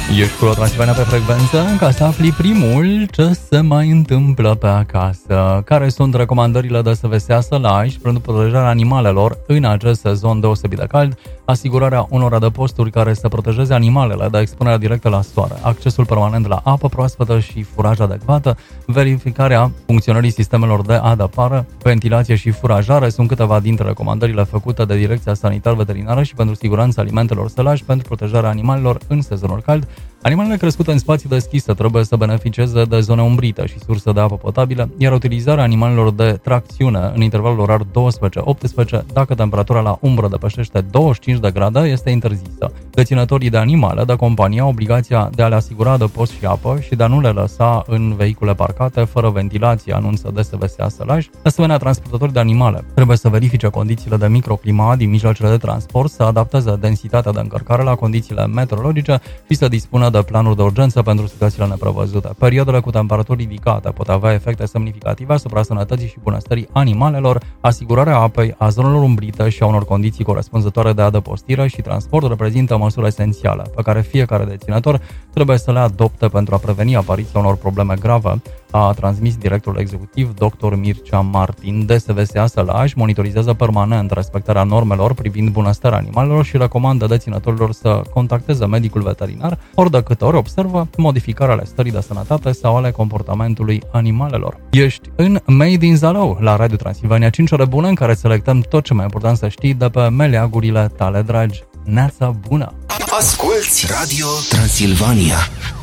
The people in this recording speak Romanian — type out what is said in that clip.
Ești cu Transilvania pe frecvență ca să afli primul ce se mai întâmplă pe acasă. Care sunt recomandările de SVSA Sălaș pentru protejarea animalelor în acest sezon deosebit de cald, asigurarea unor adăposturi care să protejeze animalele de expunerea directă la soare, accesul permanent la apă proaspătă și furaj adecvată, verificarea funcționării sistemelor de adăpare, ventilație și furajare sunt câteva dintre recomandările făcute de Direcția Sanitar-Veterinară și pentru siguranța alimentelor Sălaș pentru protejarea animalelor în sezonul cald. Animalele crescute în spații deschise trebuie să beneficieze de zone umbrite și surse de apă potabilă, iar utilizarea animalelor de tracțiune în intervalul orar 12-18, dacă temperatura la umbră depășește 25 de grade, este interzisă. Deținătorii de animale de companie au obligația de a le asigura adăpost și apă și de a nu le lăsa în vehicule parcate fără ventilație, anunță DSVSA Sălaș. De asemenea, transportatorii de animale trebuie să verifice condițiile de microclimat din mijloacele de transport, să adapteze densitatea de încărcare la condițiile meteorologice și să dispună de planuri de urgență pentru situațiile neprevăzute. Perioadele cu temperaturi ridicate pot avea efecte semnificative asupra sănătății și bunăstării animalelor. Asigurarea apei, a zonelor umbrite și a unor condiții corespunzătoare de adăpostire și transport reprezintă măsuri esențiale pe care fiecare deținător trebuie să le adopte pentru a preveni apariția unor probleme grave, a transmis directorul executiv dr. Mircea Martin. DSVSA Sălaș monitorizează permanent respectarea normelor privind bunăstarea animalelor și recomandă deținătorilor să contacteze medicul veterinar ori de câte ori observă modificarea ale stării de sănătate sau ale comportamentului animalelor. Ești în Made in Zalău, la Radio Transilvania, 5 ore bune în care selectăm tot ce mai important să știi de pe meleagurile tale dragi. Neața bună! Asculți Radio Transilvania.